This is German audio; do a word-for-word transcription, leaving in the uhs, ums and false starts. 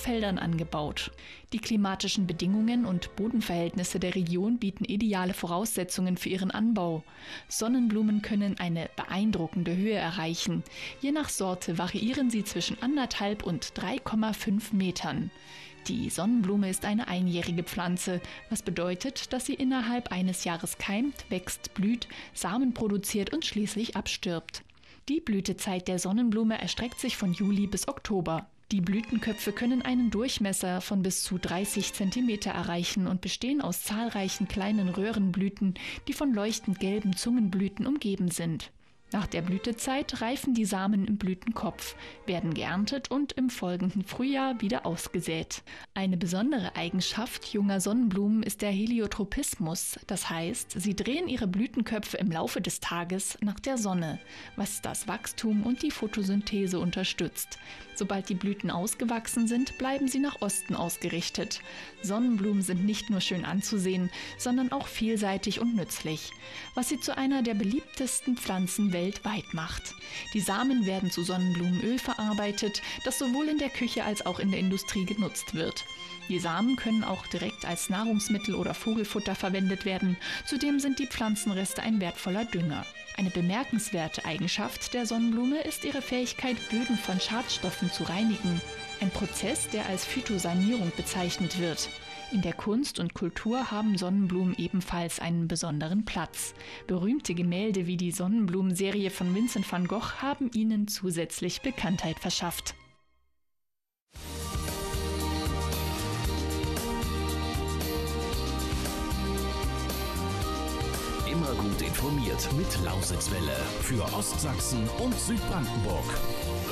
Feldern angebaut. Die klimatischen Bedingungen und Bodenverhältnisse der Region bieten ideale Voraussetzungen für ihren Anbau. Sonnenblumen können eine beeindruckende Höhe erreichen. Je nach Sorte variieren sie zwischen anderthalb und drei Komma fünf Metern. Die Sonnenblume ist eine einjährige Pflanze, was bedeutet, dass sie innerhalb eines Jahres keimt, wächst, blüht, Samen produziert und schließlich abstirbt. Die Blütezeit der Sonnenblume erstreckt sich von Juli bis Oktober. Die Blütenköpfe können einen Durchmesser von bis zu dreißig Zentimeter erreichen und bestehen aus zahlreichen kleinen Röhrenblüten, die von leuchtend gelben Zungenblüten umgeben sind. Nach der Blütezeit reifen die Samen im Blütenkopf, werden geerntet und im folgenden Frühjahr wieder ausgesät. Eine besondere Eigenschaft junger Sonnenblumen ist der Heliotropismus, das heißt, sie drehen ihre Blütenköpfe im Laufe des Tages nach der Sonne, was das Wachstum und die Photosynthese unterstützt. Sobald die Blüten ausgewachsen sind, bleiben sie nach Osten ausgerichtet. Sonnenblumen sind nicht nur schön anzusehen, sondern auch vielseitig und nützlich, was sie zu einer der beliebtesten Pflanzen weltweit macht. Die Samen werden zu Sonnenblumenöl verarbeitet, das sowohl in der Küche als auch in der Industrie genutzt wird. Die Samen können auch direkt als Nahrungsmittel oder Vogelfutter verwendet werden. Zudem sind die Pflanzenreste ein wertvoller Dünger. Eine bemerkenswerte Eigenschaft der Sonnenblume ist ihre Fähigkeit, Böden von Schadstoffen zu reinigen. Ein Prozess, der als Phytosanierung bezeichnet wird. In der Kunst und Kultur haben Sonnenblumen ebenfalls einen besonderen Platz. Berühmte Gemälde wie die Sonnenblumenserie von Vincent van Gogh haben ihnen zusätzlich Bekanntheit verschafft. Immer gut informiert mit Lausitzwelle für Ostsachsen und Südbrandenburg.